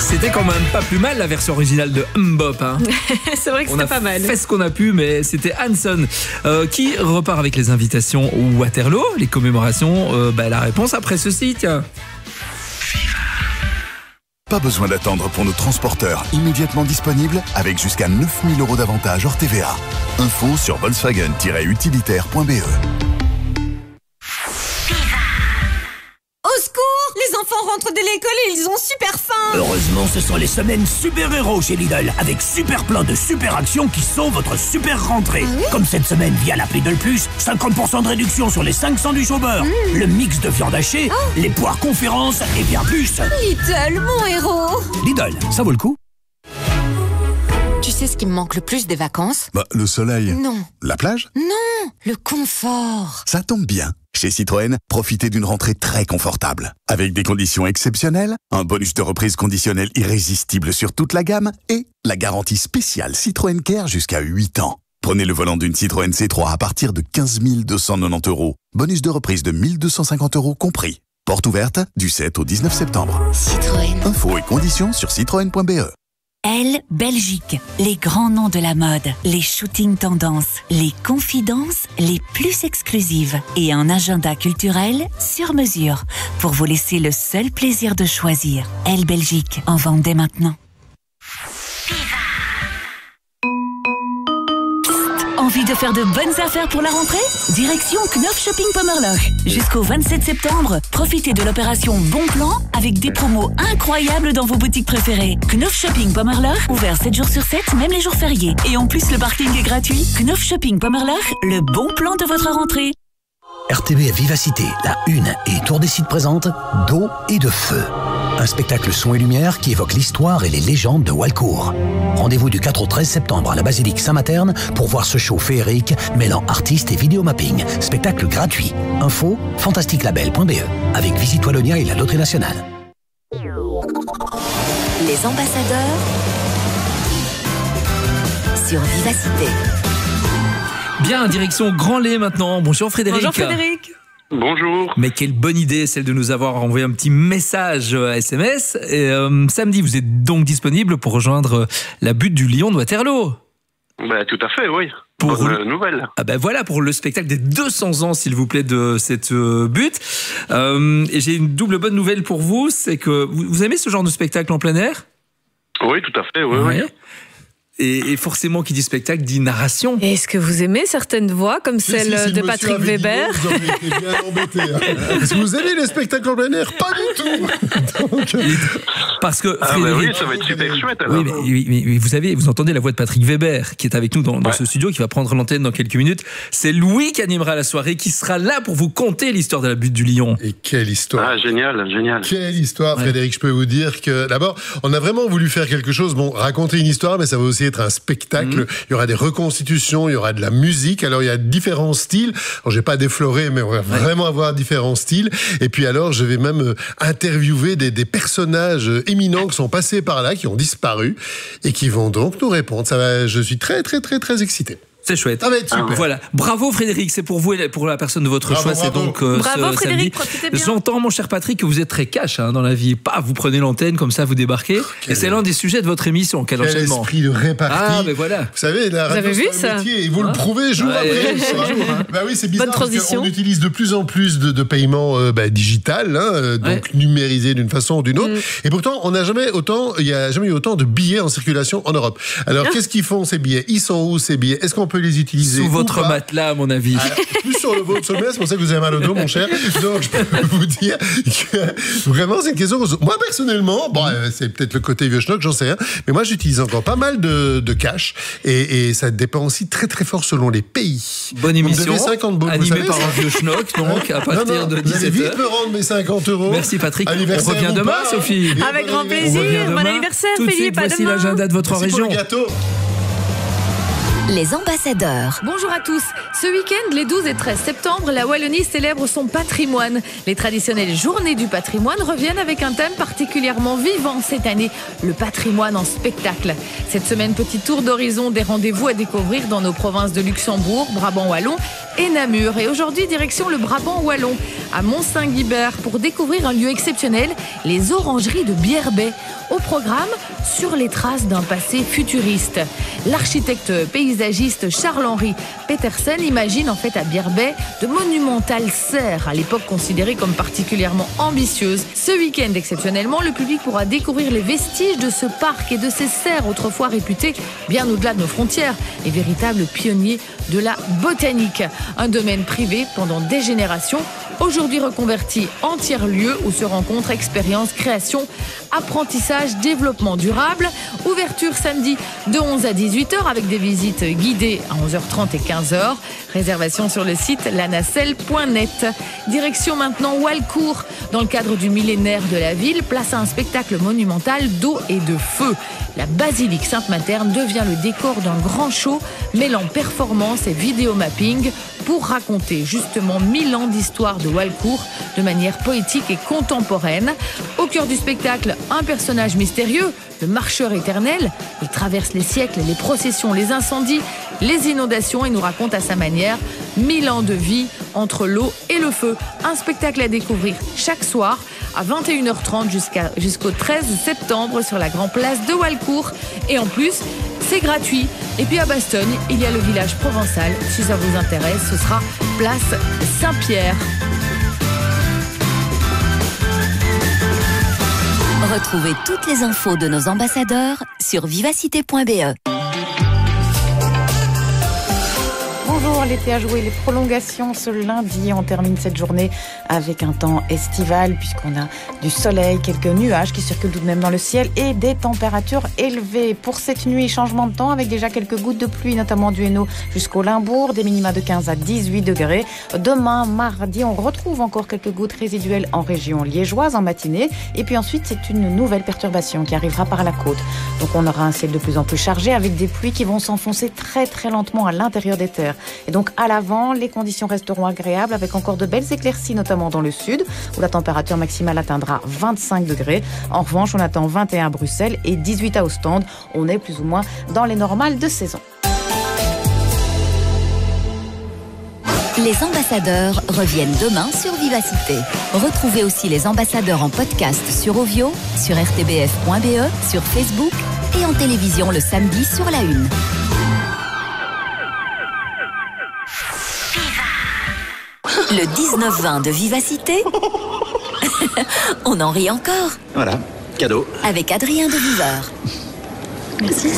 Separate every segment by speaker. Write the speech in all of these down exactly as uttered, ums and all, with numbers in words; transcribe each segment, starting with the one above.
Speaker 1: C'était quand même pas plus mal la version originale de Mbop. Hein.
Speaker 2: C'est vrai que c'était pas mal.
Speaker 1: On a fait ce qu'on a pu, mais c'était Hanson euh, qui repart avec les invitations au Waterloo, les commémorations. Euh, bah, la réponse après ceci, tiens.
Speaker 3: Pas besoin d'attendre pour nos transporteurs immédiatement disponibles avec jusqu'à neuf mille euros d'avantage hors T V A. Info sur volkswagen tiret utilitaire point b e.
Speaker 4: Au secours! Les enfants rentrent de l'école et ils ont super faim!
Speaker 5: Heureusement, ce sont les semaines super-héros chez Lidl, avec super plein de super actions qui sont votre super rentrée.
Speaker 4: Ah oui?
Speaker 5: Comme cette semaine via l'appli Lidl Plus, cinquante pour cent de réduction sur les cinq sandwichs au beurre, mmh. le mix de viande hachée, oh. les poires conférences et bien plus.
Speaker 4: Lidl, mon héros!
Speaker 5: Lidl, ça vaut le coup.
Speaker 6: Tu sais ce qui me manque le plus des vacances?
Speaker 3: Bah, le soleil.
Speaker 6: Non.
Speaker 3: La plage?
Speaker 6: Non, le confort.
Speaker 3: Ça tombe bien. Chez Citroën, profitez d'une rentrée très confortable. Avec des conditions exceptionnelles, un bonus de reprise conditionnel irrésistible sur toute la gamme et la garantie spéciale Citroën Care jusqu'à huit ans. Prenez le volant d'une Citroën C trois à partir de quinze mille deux cent quatre-vingt-dix euros. Bonus de reprise de mille deux cent cinquante euros compris. Porte ouverte du sept au dix-neuf septembre.
Speaker 6: Citroën.
Speaker 3: Infos et conditions sur citroën point b e.
Speaker 7: Elle, Belgique, les grands noms de la mode, les shootings tendances, les confidences les plus exclusives et un agenda culturel sur mesure pour vous laisser le seul plaisir de choisir. Elle, Belgique, en vente dès maintenant. Envie de faire de bonnes affaires pour la rentrée? Direction Knopf Shopping Pommerloch. Jusqu'au vingt-sept septembre, profitez de l'opération Bon Plan avec des promos incroyables dans vos boutiques préférées. Knopf Shopping Pommerloch, ouvert sept jours sur sept, même les jours fériés. Et en plus, le parking est gratuit. Knopf Shopping Pommerloch, le bon plan de votre rentrée.
Speaker 8: R T B Vivacité, la une et Tour des Sites présente D'eau et de feu. Un spectacle son et lumière qui évoque l'histoire et les légendes de Walcourt. Rendez-vous du quatre au treize septembre à la basilique Saint-Materne pour voir ce show féerique mêlant artistes et vidéomapping. Spectacle gratuit. Info fantastique label point b e avec Visite Wallonia et la Loterie Nationale.
Speaker 6: Les ambassadeurs sur Vivacité.
Speaker 1: Bien, direction Grand Lay maintenant. Bonjour Frédéric.
Speaker 2: Bonjour Frédéric.
Speaker 9: Bonjour.
Speaker 1: Mais quelle bonne idée, celle de nous avoir envoyé un petit message S M S. Et, euh, samedi, vous êtes donc disponible pour rejoindre la butte du Lion de Waterloo.
Speaker 9: Bah, tout à fait, oui.
Speaker 1: Pour
Speaker 9: Bonne
Speaker 1: le...
Speaker 9: nouvelle.
Speaker 1: Ah ben voilà, pour le spectacle des deux cents ans, s'il vous plaît, de cette euh, butte. Euh, et j'ai une double bonne nouvelle pour vous, c'est que vous, vous aimez ce genre de spectacle en plein air?
Speaker 9: Oui, tout à fait, oui,
Speaker 1: ouais.
Speaker 9: oui.
Speaker 1: Et, et forcément, qui dit spectacle dit narration.
Speaker 2: Et est-ce que vous aimez certaines voix, comme
Speaker 10: si,
Speaker 2: celle
Speaker 10: si, si
Speaker 2: de Patrick Weber?
Speaker 10: Vous en étiez bien embêté. Hein. Est-ce que vous aimez les spectacles en plein air? Pas du tout. Donc...
Speaker 1: Parce que
Speaker 9: ah bah oui, ça va être super chouette alors.
Speaker 1: Oui, mais, oui, mais vous savez, vous entendez la voix de Patrick Weber qui est avec nous dans, dans ouais. ce studio, qui va prendre l'antenne dans quelques minutes. C'est Louis qui animera la soirée, qui sera là pour vous conter l'histoire de la butte du Lion.
Speaker 10: Et quelle histoire!
Speaker 9: Ah, génial, génial.
Speaker 10: Quelle histoire,
Speaker 1: ouais.
Speaker 10: Frédéric. Je peux vous dire que d'abord, on a vraiment voulu faire quelque chose. Bon, raconter une histoire, mais ça va aussi être un spectacle. Mmh. Il y aura des reconstitutions, il y aura de la musique. Alors, il y a différents styles. Alors, je vais pas déflorer, mais on va ouais. vraiment avoir différents styles. Et puis alors, je vais même interviewer des, des personnages éminents qui sont passés par là, qui ont disparu et qui vont donc nous répondre. Ça va, je suis très, très, très, très excité.
Speaker 1: C'est chouette.
Speaker 10: Ça va être super.
Speaker 1: Ah, voilà. Bravo Frédéric, c'est pour vous et pour la personne de votre
Speaker 10: bravo,
Speaker 1: choix.
Speaker 10: Bravo.
Speaker 1: C'est donc euh,
Speaker 2: bravo
Speaker 1: ce
Speaker 2: Frédéric,
Speaker 1: samedi.
Speaker 2: profitez bien.
Speaker 1: J'entends, mon cher Patrick, que vous êtes très cash hein, dans la vie. Pas, vous prenez l'antenne comme ça, vous débarquez. Oh,
Speaker 10: quel...
Speaker 1: Et c'est l'un des sujets de votre émission. Quel,
Speaker 10: quel
Speaker 1: enchaînement.
Speaker 10: esprit de répartie.
Speaker 1: Ah, mais voilà.
Speaker 10: Vous savez, la radio,
Speaker 2: vous avez vu
Speaker 10: c'est un
Speaker 2: ça
Speaker 10: métier et vous
Speaker 1: hein
Speaker 10: le prouvez jour
Speaker 1: ouais,
Speaker 10: après
Speaker 1: jour.
Speaker 10: Hein. Bah oui, c'est bizarre.
Speaker 2: Bonne transition.
Speaker 10: On utilise de plus en plus de, de paiements euh, bah, digital, hein, donc ouais. numérisés d'une façon ou d'une autre. Mm. Et pourtant, on n'a jamais autant, il y a jamais eu autant de billets en circulation en Europe. Alors, ah. qu'est-ce qu'ils font ces billets? Ils sont où ces billets? Est-ce qu'on peut les utiliser
Speaker 1: sous votre matelas, à mon avis?
Speaker 10: Alors, plus sur le vôtre sommet, c'est pour ça que vous avez mal au dos, mon cher. Donc, je peux vous dire que vraiment, c'est une question. Moi, personnellement, bon, c'est peut-être le côté vieux schnock, j'en sais rien, mais moi, j'utilise encore pas mal de, de cash et, et ça dépend aussi très, très fort selon les pays.
Speaker 1: Bonne émission.
Speaker 10: cinquante balles,
Speaker 1: animée par un vieux schnock, donc, à partir non, non, de dix-sept heures.
Speaker 10: Vous allez vite me rendre mes cinquante euros.
Speaker 1: Merci, Patrick. On revient demain, pas, Sophie.
Speaker 2: Avec grand plaisir. Bon anniversaire,
Speaker 1: Tout de
Speaker 2: Philippe.
Speaker 1: suite, voici l'agenda de votre
Speaker 10: Merci
Speaker 1: région.
Speaker 10: Pour le gâteau.
Speaker 6: Les ambassadeurs.
Speaker 2: Bonjour à tous. Ce week-end, les douze et treize septembre, la Wallonie célèbre son patrimoine. Les traditionnelles journées du patrimoine reviennent avec un thème particulièrement vivant cette année, le patrimoine en spectacle. Cette semaine, petit tour d'horizon des rendez-vous à découvrir dans nos provinces de Luxembourg, Brabant Wallon et Namur. Et aujourd'hui, direction le Brabant Wallon. à Mont-Saint-Guibert pour découvrir un lieu exceptionnel, les orangeries de Bierbet. Au programme, sur les traces d'un passé futuriste. L'architecte paysagiste Charles-Henri Petersen imagine en fait à Bierbet de monumentales serres, à l'époque considérées comme particulièrement ambitieuses. Ce week-end, exceptionnellement, le public pourra découvrir les vestiges de ce parc et de ces serres autrefois réputées bien au-delà de nos frontières, les véritables pionniers de la botanique. Un domaine privé pendant des générations, aujourd'hui reconverti en tiers-lieu où se rencontrent expérience, création, apprentissage, développement durable. Ouverture samedi de onze à dix-huit heures avec des visites guidées à onze heures trente et quinze heures. Réservation sur le site lanacelle point net. Direction maintenant Walcourt. Dans le cadre du millénaire de la ville, place à un spectacle monumental d'eau et de feu. La basilique Sainte-Materne devient le décor d'un grand show mêlant performance et vidéomapping pour raconter justement mille ans d'histoire de Walcourt de manière poétique et contemporaine. Au cœur du spectacle, un personnage mystérieux, le marcheur éternel. Il traverse les siècles, les processions, les incendies, les inondations et nous raconte à sa manière mille ans de vie entre l'eau et le feu. Un spectacle à découvrir chaque soir à vingt et une heures trente jusqu'à, jusqu'au treize septembre sur la Grand Place de Walcourt. Et en plus, c'est gratuit. Et puis à Bastogne, il y a le village provençal. Si ça vous intéresse, ce sera place Saint-Pierre.
Speaker 11: Retrouvez toutes les infos de nos ambassadeurs sur vivacité point b e.
Speaker 12: Bonjour, l'été a joué les prolongations ce lundi. On termine cette journée avec un temps estival puisqu'on a du soleil, quelques nuages qui circulent tout de même dans le ciel et des températures élevées. Pour cette nuit, changement de temps avec déjà quelques gouttes de pluie, notamment du Hainaut jusqu'au Limbourg, des minima de quinze à dix-huit degrés. Demain, mardi, on retrouve encore quelques gouttes résiduelles en région liégeoise en matinée. Et puis ensuite, c'est une nouvelle perturbation qui arrivera par la côte. Donc on aura un ciel de plus en plus chargé avec des pluies qui vont s'enfoncer très très lentement à l'intérieur des terres. Et donc à l'avant, les conditions resteront agréables avec encore de belles éclaircies, notamment dans le sud, où la température maximale atteindra vingt-cinq degrés. En revanche, on attend vingt et un à Bruxelles et dix-huit à Ostende. On est plus ou moins dans les normales de saison.
Speaker 11: Les ambassadeurs reviennent demain sur Vivacité. Retrouvez aussi les ambassadeurs en podcast sur Ovio, sur r t b f point b e, sur Facebook et en télévision le samedi sur la une. Le dix-neuf vingt de Vivacité. On en rit encore.
Speaker 13: Voilà, cadeau.
Speaker 11: Avec Adrien de Viveur.
Speaker 12: Merci.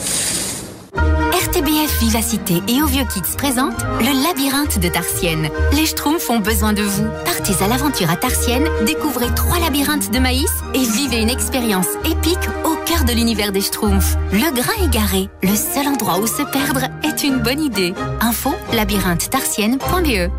Speaker 14: R T B F Vivacité et Ovio Kids présentent le labyrinthe de Tarsienne. Les Schtroumpfs ont besoin de vous. Partez à l'aventure à Tarsienne, découvrez trois labyrinthes de maïs et vivez une expérience épique au cœur de l'univers des Schtroumpfs. Le grain égaré, le seul endroit où se perdre est une bonne idée. Info labyrinthe tarsienne point b e.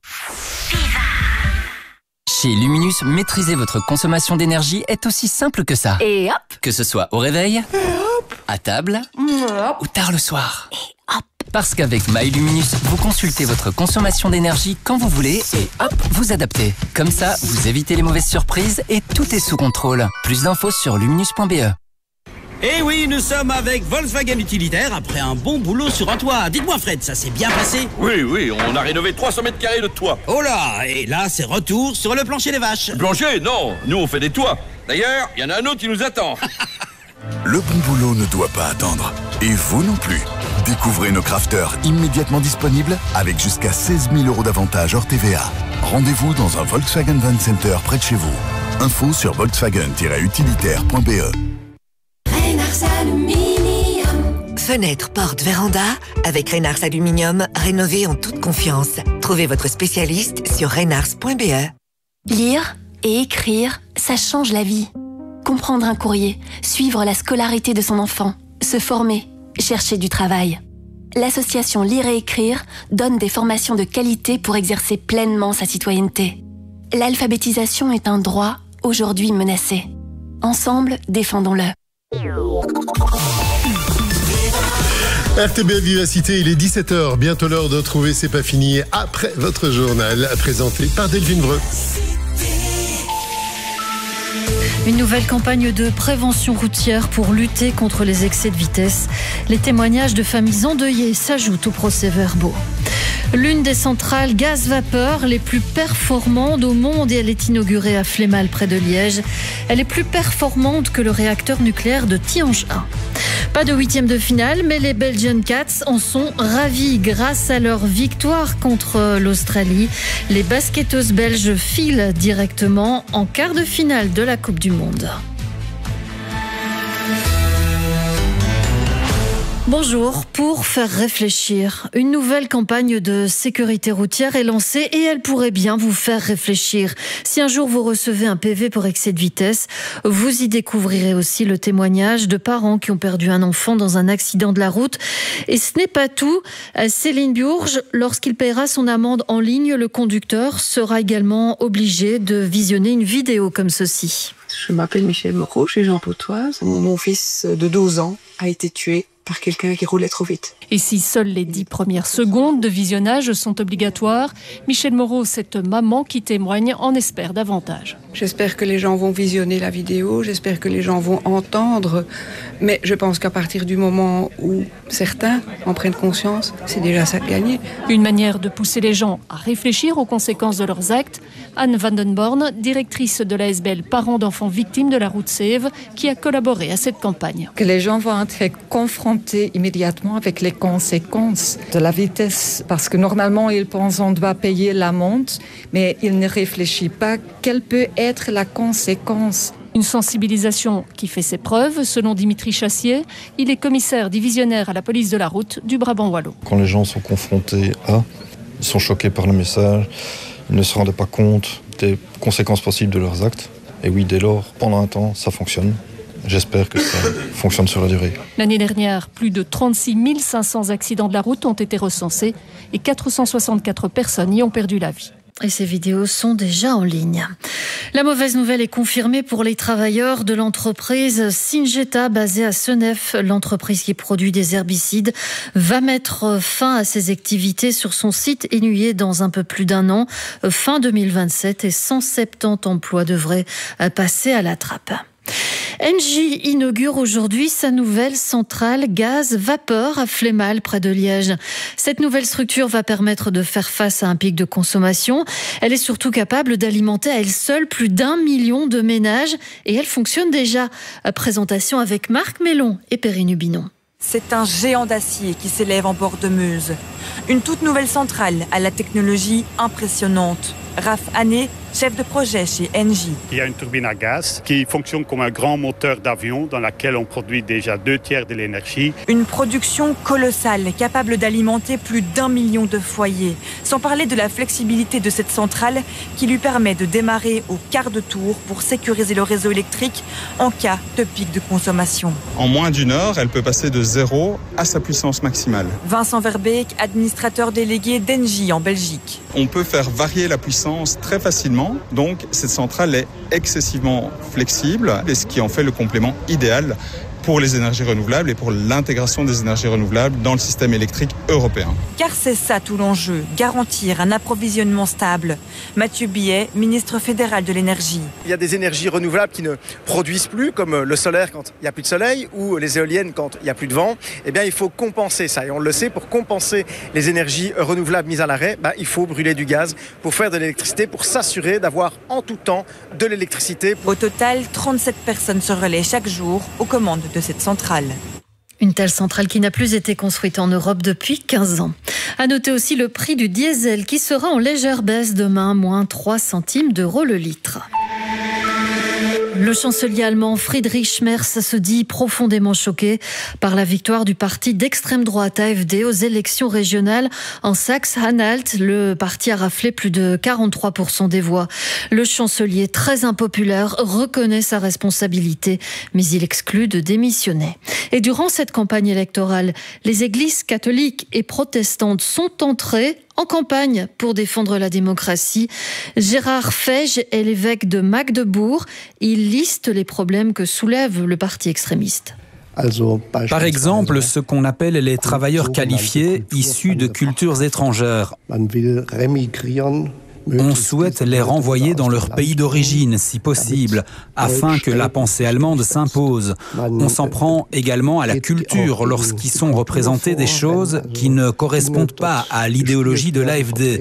Speaker 15: Chez Luminus, maîtriser votre consommation d'énergie est aussi simple que ça.
Speaker 2: Et hop!
Speaker 15: Que ce soit au réveil, à table ou tard le soir.
Speaker 2: Et hop!
Speaker 15: Parce qu'avec MyLuminus, vous consultez votre consommation d'énergie quand vous voulez et hop, vous adaptez. Comme ça, vous évitez les mauvaises surprises et tout est sous contrôle. Plus d'infos sur luminus point b e.
Speaker 16: Eh oui, nous sommes avec Volkswagen Utilitaire après un bon boulot sur un toit. Dites-moi Fred, ça s'est bien passé?
Speaker 17: Oui, oui, on a rénové trois cents mètres carrés de toit.
Speaker 16: Oh là, et là c'est retour sur le plancher des vaches.
Speaker 17: Le plancher? Non, nous on fait des toits. D'ailleurs, il y en a un autre qui nous attend.
Speaker 3: Le bon boulot ne doit pas attendre. Et vous non plus. Découvrez nos crafters immédiatement disponibles avec jusqu'à seize mille euros d'avantages hors T V A. Rendez-vous dans un Volkswagen Van Center près de chez vous. Info sur volkswagen tiret utilitaire point b e.
Speaker 18: Fenêtre, porte, véranda, avec Reynars Aluminium, rénovez en toute confiance. Trouvez votre spécialiste sur reynars point b e.
Speaker 14: Lire et écrire, ça change la vie. Comprendre un courrier, suivre la scolarité de son enfant, se former, chercher du travail. L'association Lire et Écrire donne des formations de qualité pour exercer pleinement sa citoyenneté. L'alphabétisation est un droit aujourd'hui menacé. Ensemble, défendons-le.
Speaker 10: R T B F Vivacité, il est dix-sept heures, bientôt l'heure de retrouver C'est pas fini après votre journal, présenté par Delphine Vreux.
Speaker 19: Une nouvelle campagne de prévention routière pour lutter contre les excès de vitesse. Les témoignages de familles endeuillées s'ajoutent aux procès-verbaux. L'une des centrales gaz-vapeur les plus performantes au monde et elle est inaugurée à Flémal près de Liège. Elle est plus performante que le réacteur nucléaire de Tihange un. Pas de huitième de finale, mais les Belgian Cats en sont ravis grâce à leur victoire contre l'Australie. Les basketteuses belges filent directement en quart de finale de la Coupe du Monde. Bonjour. Pour faire réfléchir, une nouvelle campagne de sécurité routière est lancée et elle pourrait bien vous faire réfléchir. Si un jour vous recevez un P V pour excès de vitesse, vous y découvrirez aussi le témoignage de parents qui ont perdu un enfant dans un accident de la route. Et ce n'est pas tout. Céline Bourges, lorsqu'il paiera son amende en ligne, le conducteur sera également obligé de visionner une vidéo comme ceci.
Speaker 13: Je m'appelle Michel Moreau, je suis Jean Pontoise. Mon fils de douze ans a été tué par quelqu'un qui roulait trop vite.
Speaker 20: Et si seules les dix premières secondes de visionnage sont obligatoires, Michel Moreau, cette maman qui témoigne, en espère davantage.
Speaker 13: J'espère que les gens vont visionner la vidéo, j'espère que les gens vont entendre, mais je pense qu'à partir du moment où certains en prennent conscience, c'est déjà ça de gagné.
Speaker 20: Une manière de pousser les gens à réfléchir aux conséquences de leurs actes. Anne Vandenborn, directrice de l'A S B L Parents d'enfants victimes de la route Sèvres, qui a collaboré à cette campagne.
Speaker 21: Que les gens vont être confrontés immédiatement avec les conséquences de la vitesse, parce que normalement ils pensent qu'on doit payer l'amende, mais ils ne réfléchissent pas quelle peut être la conséquence.
Speaker 20: Une sensibilisation qui fait ses preuves, selon Dimitri Chassier. Il est commissaire divisionnaire à la police de la route du Brabant wallon.
Speaker 22: Quand les gens sont confrontés à, ils sont choqués par le message, ils ne se rendaient pas compte des conséquences possibles de leurs actes. Et oui, dès lors, pendant un temps, ça fonctionne. J'espère que ça fonctionne sur la durée.
Speaker 20: L'année dernière, plus de trente-six mille cinq cents accidents de la route ont été recensés et quatre cent soixante-quatre personnes y ont perdu la vie.
Speaker 19: Et ces vidéos sont déjà en ligne. La mauvaise nouvelle est confirmée pour les travailleurs de l'entreprise Syngenta basée à Senef. L'entreprise qui produit des herbicides va mettre fin à ses activités sur son site Énuyer dans un peu plus d'un an, fin deux mille vingt-sept, et cent soixante-dix emplois devraient passer à la trappe. Engie inaugure aujourd'hui sa nouvelle centrale gaz-vapeur à Flémal, près de Liège. Cette nouvelle structure va permettre de faire face à un pic de consommation. Elle est surtout capable d'alimenter à elle seule plus d'un million de ménages et elle fonctionne déjà. Présentation avec Marc Mélon et Perrine Hubinon.
Speaker 23: C'est un géant d'acier qui s'élève en bord de Meuse. Une toute nouvelle centrale à la technologie impressionnante. Raph Hanné, chef de projet chez Engie.
Speaker 24: Il y a une turbine à gaz qui fonctionne comme un grand moteur d'avion dans laquelle on produit déjà deux tiers de l'énergie.
Speaker 23: Une production colossale capable d'alimenter plus d'un million de foyers. Sans parler de la flexibilité de cette centrale qui lui permet de démarrer au quart de tour pour sécuriser le réseau électrique en cas de pic de consommation.
Speaker 25: En moins d'une heure, elle peut passer de zéro à sa puissance maximale.
Speaker 23: Vincent Verbeek, administrateur délégué d'Engie en Belgique.
Speaker 25: On peut faire varier la puissance très facilement, donc cette centrale est excessivement flexible, et ce qui en fait le complément idéal pour les énergies renouvelables et pour l'intégration des énergies renouvelables dans le système électrique européen.
Speaker 23: Car c'est ça tout l'enjeu, garantir un approvisionnement stable. Mathieu Billet, ministre fédéral de l'énergie.
Speaker 26: Il y a des énergies renouvelables qui ne produisent plus, comme le solaire quand il n'y a plus de soleil ou les éoliennes quand il n'y a plus de vent. Eh bien, il faut compenser ça. Et on le sait, pour compenser les énergies renouvelables mises à l'arrêt, bah, il faut brûler du gaz pour faire de l'électricité, pour s'assurer d'avoir en tout temps de l'électricité.
Speaker 23: Au total, trente-sept personnes se relaient chaque jour aux commandes de cette centrale.
Speaker 19: Une telle centrale qui n'a plus été construite en Europe depuis quinze ans. À noter aussi le prix du diesel qui sera en légère baisse demain, moins trois centimes d'euros le litre. Le chancelier allemand Friedrich Merz se dit profondément choqué par la victoire du parti d'extrême droite A F D aux élections régionales en Saxe-Anhalt. Le parti a raflé plus de quarante-trois pour cent des voix. Le chancelier, très impopulaire, reconnaît sa responsabilité, mais il exclut de démissionner. Et durant cette campagne électorale, les églises catholiques et protestantes sont entrées en campagne pour défendre la démocratie. Gérard Feige est l'évêque de Magdebourg. Il liste les problèmes que soulève le parti extrémiste.
Speaker 27: Par exemple, ce qu'on appelle les travailleurs qualifiés issus de cultures étrangères. On souhaite les renvoyer dans leur pays d'origine, si possible, afin que la pensée allemande s'impose. On s'en prend également à la culture lorsqu'y sont représentées des choses qui ne correspondent pas à l'idéologie de l'A F D.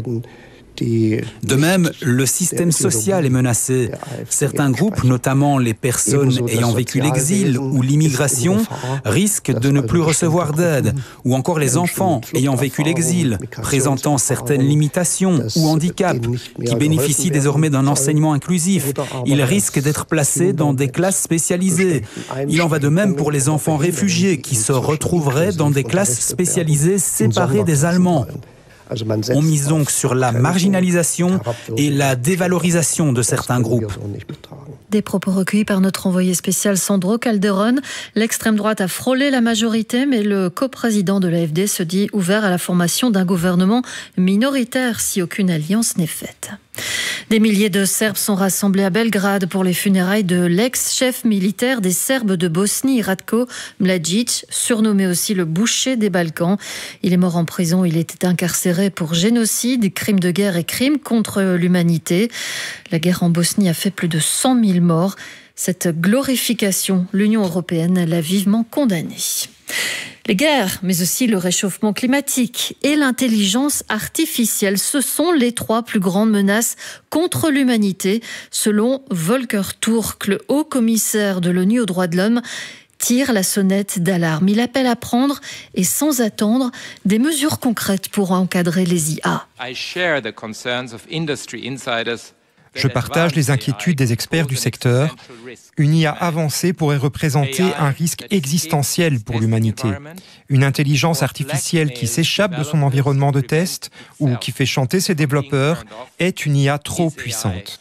Speaker 27: De même, le système social est menacé. Certains groupes, notamment les personnes ayant vécu l'exil ou l'immigration, risquent de ne plus recevoir d'aide, ou encore les enfants ayant vécu l'exil, présentant certaines limitations ou handicaps, qui bénéficient désormais d'un enseignement inclusif. Ils risquent d'être placés dans des classes spécialisées. Il en va de même pour les enfants réfugiés qui se retrouveraient dans des classes spécialisées séparées des Allemands. On mise donc sur la marginalisation et la dévalorisation de certains groupes.
Speaker 19: Des propos recueillis par notre envoyé spécial Sandro Calderón. L'extrême droite a frôlé la majorité, mais le coprésident de l'A F D se dit ouvert à la formation d'un gouvernement minoritaire si aucune alliance n'est faite. Des milliers de Serbes sont rassemblés à Belgrade pour les funérailles de l'ex-chef militaire des Serbes de Bosnie, Ratko Mladic, surnommé aussi le boucher des Balkans. Il est mort en prison, il était incarcéré pour génocide, crimes de guerre et crimes contre l'humanité. La guerre en Bosnie a fait plus de cent mille morts. Cette glorification, l'Union européenne l'a vivement condamnée. Les guerres, mais aussi le réchauffement climatique et l'intelligence artificielle, ce sont les trois plus grandes menaces contre l'humanité, selon Volker Turk, le haut-commissaire de l'ONU aux droits de l'homme, tire la sonnette d'alarme. Il appelle à prendre, et sans attendre, des mesures concrètes pour encadrer les I A.
Speaker 1: Je partage les inquiétudes des experts du secteur. Une I A avancée pourrait représenter un risque existentiel pour l'humanité. Une intelligence artificielle qui s'échappe de son environnement de test ou qui fait chanter ses développeurs est une I A trop puissante.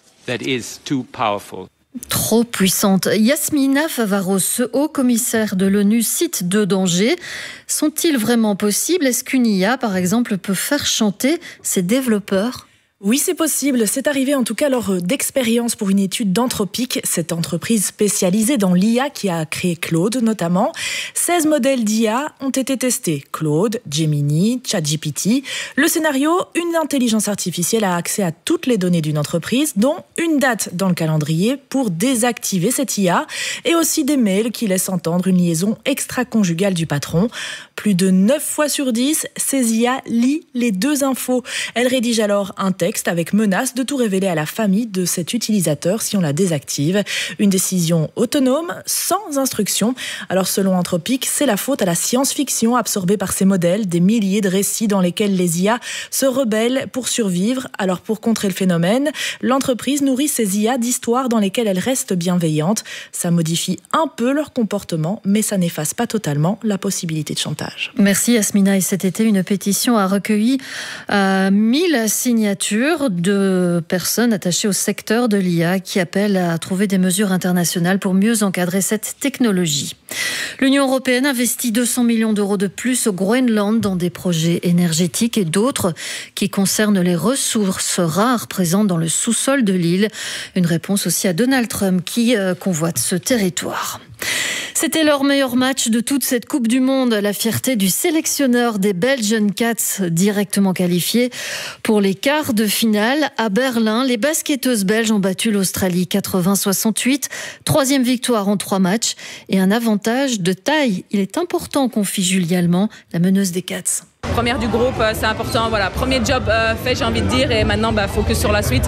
Speaker 19: Trop puissante. Yasmina Favaro, ce haut-commissaire de l'ONU, cite deux dangers. Sont-ils vraiment possibles? Est-ce qu'une I A, par exemple, peut faire chanter ses développeurs ?
Speaker 4: Oui, c'est possible. C'est arrivé en tout cas lors d'expériences pour une étude d'Anthropic, cette entreprise spécialisée dans l'I A qui a créé Claude notamment. seize modèles d'I A ont été testés. Claude, Gemini, ChatGPT. Le scénario, une intelligence artificielle a accès à toutes les données d'une entreprise, dont une date dans le calendrier pour désactiver cette I A, et aussi des mails qui laissent entendre une liaison extra-conjugale du patron. Plus de neuf fois sur dix, ces I A lient les deux infos. Elle rédige alors un texte avec menace de tout révéler à la famille de cet utilisateur si on la désactive. Une décision autonome, sans instruction. Alors selon Anthropic, c'est la faute à la science-fiction absorbée par ces modèles, des milliers de récits dans lesquels les I A se rebellent pour survivre. Alors pour contrer le phénomène, l'entreprise nourrit ces I A d'histoires dans lesquelles elles restent bienveillantes. Ça modifie un peu leur comportement, mais ça n'efface pas totalement la possibilité de chantage.
Speaker 19: Merci Yasmina. Et cet été, une pétition a recueilli euh, mille signatures de personnes attachées au secteur de l'I A qui appellent à trouver des mesures internationales pour mieux encadrer cette technologie. L'Union européenne investit deux cents millions d'euros de plus au Groenland dans des projets énergétiques et d'autres qui concernent les ressources rares présentes dans le sous-sol de l'île. Une réponse aussi à Donald Trump qui euh, convoite ce territoire. C'était leur meilleur match de toute cette Coupe du Monde. La fierté du sélectionneur des Belgian Cats directement qualifiés pour les quarts de finale à Berlin. Les basketteuses belges ont battu l'Australie quatre-vingts à soixante-huit. Troisième victoire en trois matchs et un avantage de taille. Il est important, confie Julie Allemand, la meneuse des Cats.
Speaker 5: Première du groupe, c'est important. Voilà, premier job fait, j'ai envie de dire, et maintenant, bah, focus sur la suite.